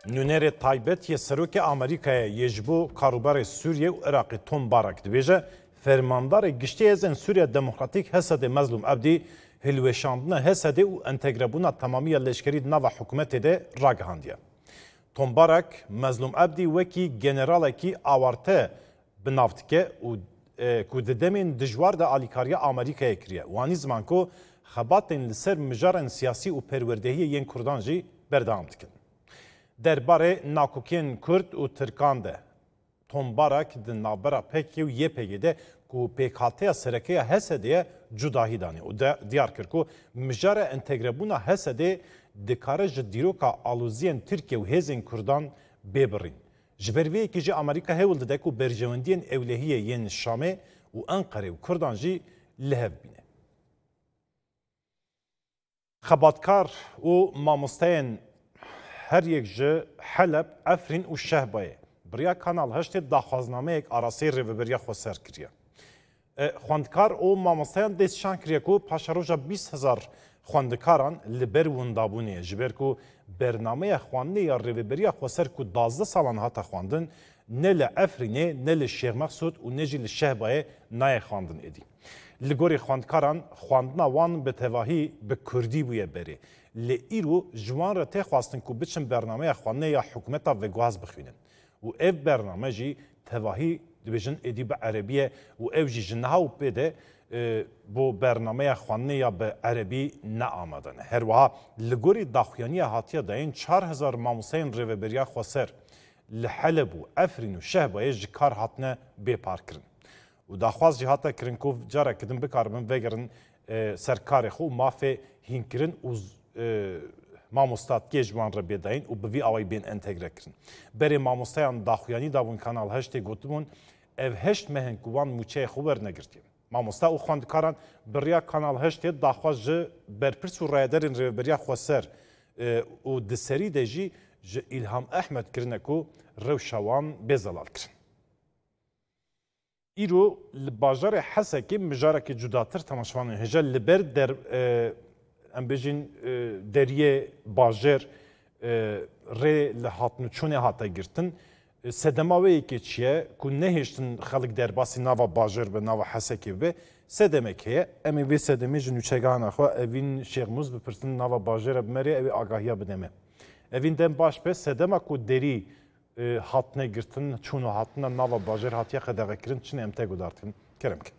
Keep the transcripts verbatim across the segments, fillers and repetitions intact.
نونر تایبت یه سروک آمریکای یجبو کاروبار سوریه و عراق تون بارک دویجه فرماندار گشتی از سوریه دموکراتیک حسد مظلوم عبدی هلوشاندن حسد و انتگرابونا تمامی لشکری نوا حکومت ده راگهاندیه. تون بارک مظلوم عبدی وکی جنراله کی آورته بنافت که و کوددمین دجوار ده آلیکاریا آمریکای کریه. وانی زمان کو خباتن لسر مجارن سیاسی و پروردهی ین کردانجی بردام دکن. درباره ناکوکین کرد و ترکان ده تنبارک ده نابرا پکی و یه پکی ده که پیکاته سرکه حسده جداهی دانه و دیار کرد که مجار انتگربونا حسده دکاره جدیروکا آلوزین ترکیه و هزین کردان ببرین. جبرویه که جه امریکا هول ده که برجواندین اولهیه ین شامه و انقره و کردان جی لحب بینه. خباتکار و مامستین هر یک جه حلب افرین و شهبایه بریا کانال هشت داخوازنامه یک آراسی ریوبریا خوصر کریه. خواندکار او مامستیان دستشان کریه که پاشاروژا بیست هزار خواندکاران لبر وندابونه جبر که برنامه خوانده یا ریوبریا خوصر که دازده سالان هاتا خواندن نه لافرینه نه لشیخ مقصود و نه جی لشهبایه نای خواندن ادی. لگوری خواندکاران خواندنا وان به تواهی به کردی بویه بره. لیرو جوان را تخواستن که بچن برنامه خوانه یا حکومتا و گواز بخوینن و اف برنامه جی تواهی دویژن ادیب عربیه و اف جی جنها و بده بو برنامه خوانه یا به عربی نه آمدن هر وها لگوری داخویانی هاتیه داین چهار هزار ماموسین ریوبریا خوصر لحلب و افرین و شهبایه جکار هاتنه بیپار کرن و داخواز جی هاتا کرن که جارا کدن بکاربن وگرن سرکار خو مافه هین کرن و ماموستات گیجوان را بیداین و بوی آوای بین انتگره کرن. بری ماموستایان داخویانی دابون کانال هشتی گوتمون او هشت مهن کوان موچه خوبر نگرتیم. ماموستا و خواندکاران بریا کانال هشتی داخواز جه برپرس و رایدرین رو بریا خوصر و دسری ده جی جه الهام احمد کرنه که رو شوان بزلال کرن. ایرو لباجار حسکی مجاره که جداتر تماشوان هجا لبر در ام بجین دریه باجر ری لحاتن چونه هاتا گرتن سدماوی که چیه که نهشتن خلق در باسی نوا باجر به نوا حسکی به سدمه که امی وی سدمه جنو چگان اخوا اوین شیخموز بپرسن نوا باجر بمری اوی آگاهیا بدمه اوین دم باش به سدمه که دری هاتنه گرتن چونو هاتنه نوا باجر هاتیه خداغه کرن چنه امته گدارتن کرم که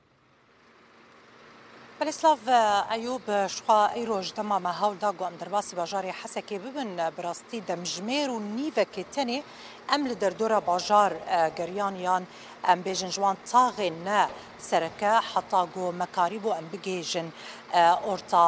بلسلاف ایوب شخوا ایروج تمام هاول داغو ام درباسی باجار حسکی ببن براستی دمجمیر و نیوه تنی ام لدردورا باجار گریانیان ام بیجن جوان تاغی نه سرکه حتی گو مکاریبو ام بگیجن ارتا